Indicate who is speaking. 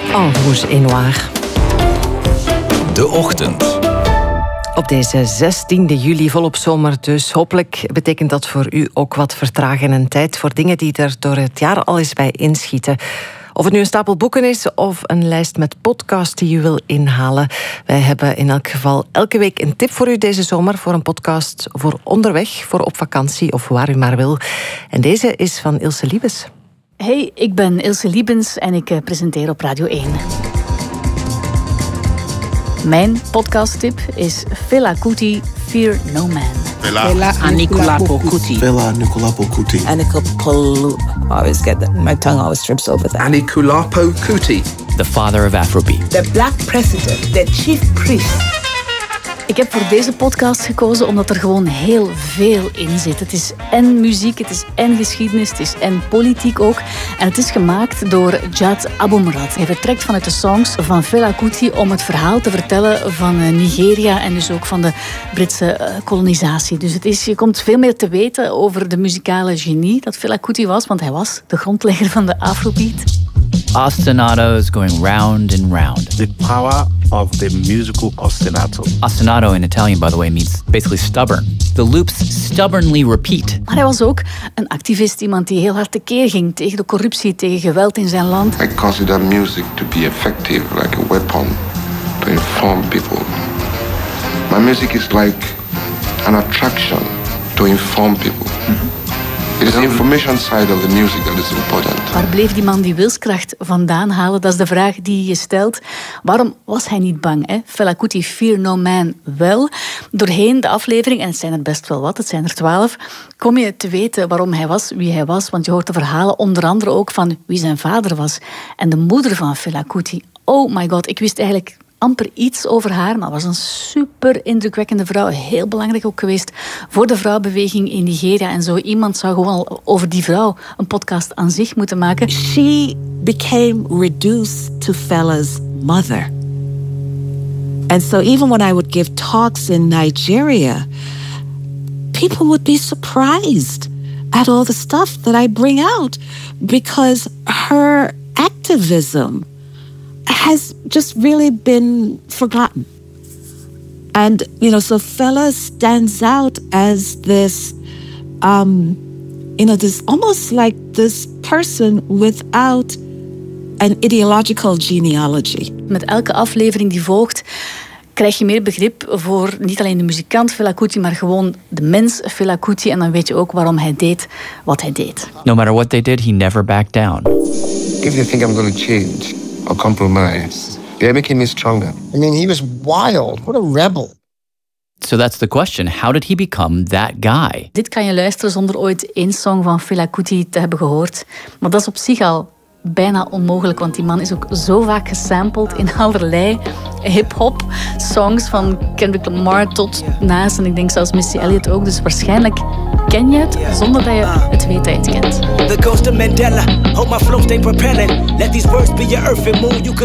Speaker 1: En Rouge et Noir.
Speaker 2: De Ochtend.
Speaker 1: Op deze 16e juli, volop zomer dus. Hopelijk betekent dat voor u ook wat vertragen en tijd voor dingen die er door het jaar al eens bij inschieten. Of het nu een stapel boeken is of een lijst met podcasts die u wil inhalen. Wij hebben in elk geval elke week een tip voor u deze zomer voor een podcast voor onderweg, voor op vakantie of waar u maar wil. En deze is van Ilse Liebens.
Speaker 3: Hey, ik ben Ilse Liebens en ik presenteer op Radio 1. Mijn podcasttip is Fela Kuti, Fear No Man.
Speaker 4: Fela Anikulapo Kuti.
Speaker 5: Fela Anikulapo Kuti.
Speaker 4: I always get that. My tongue always trips over that.
Speaker 5: Anikulapo Kuti.
Speaker 2: The father of Afrobeat.
Speaker 4: The black president, the chief priest.
Speaker 3: Ik heb voor deze podcast gekozen omdat er gewoon heel veel in zit. Het is en muziek, het is en geschiedenis, het is en politiek ook. En het is gemaakt door Jad Abumrad. Hij vertrekt vanuit de songs van Fela Kuti om het verhaal te vertellen van Nigeria en dus ook van de Britse kolonisatie. Dus je komt veel meer te weten over de muzikale genie dat Fela Kuti was, want hij was de grondlegger van de Afrobeat.
Speaker 2: Ostinatos going round and round.
Speaker 5: The power of the musical ostinato.
Speaker 2: Ostinato in Italian, by the way, means basically stubborn. The loops stubbornly repeat.
Speaker 3: Maar hij was ook een activist, iemand die heel hard tekeer ging tegen de corruptie, tegen geweld in zijn land.
Speaker 6: I consider music to be effective, like a weapon to inform people. My music is like an attraction to inform people. It is the information side of the music that is important.
Speaker 3: Waar bleef die man die wilskracht vandaan halen? Dat is de vraag die je stelt. Waarom was hij niet bang? Hè? Fela Kuti, Fear No Man wel. Doorheen de aflevering, en het zijn er best wel wat, het zijn er 12... kom je te weten waarom hij was wie hij was. Want je hoort de verhalen onder andere ook van wie zijn vader was. En de moeder van Fela Kuti. Oh my god, ik wist eigenlijk amper iets over haar, maar was een super indrukwekkende vrouw. Heel belangrijk ook geweest voor de vrouwbeweging in Nigeria. En zo iemand zou gewoon over die vrouw een podcast aan zich moeten maken.
Speaker 4: She became reduced to Fela's mother. And so even when I would give talks in Nigeria, people would be surprised at all the stuff that I bring out because her activism has just really been forgotten. And, so Fela stands out as this, this almost like this person without an ideological genealogy.
Speaker 3: Met elke aflevering die volgt, krijg je meer begrip voor niet alleen de muzikant Fela Kuti, maar gewoon de mens Fela Kuti. En dan weet je ook waarom hij deed wat hij deed.
Speaker 2: No matter what they did, he never backed down.
Speaker 6: If you think I'm going to change or compromise, they're making me stronger.
Speaker 7: I mean, he was wild. What a rebel.
Speaker 2: So that's the question. How did he become that guy?
Speaker 3: Dit kan je luisteren zonder ooit één song van Fela Kuti te hebben gehoord. Maar dat is op zich al bijna onmogelijk, want die man is ook zo vaak gesampled in allerlei hip-hop songs, van Kendrick Lamar tot naast, en ik denk zelfs Missy Elliott ook. Dus waarschijnlijk ken je het zonder dat je het weet dat je het kent.
Speaker 8: The ghost of Mandela, hope my flow stay propelling. Let these words be your earth and moon. You can